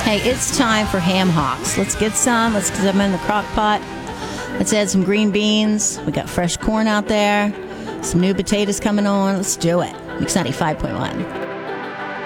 Hey, it's time for ham hocks. Let's get some. Let's get them in the crock pot. Let's add some green beans. We got fresh corn out there. Some new potatoes coming on. Let's do it. Mix 95.1.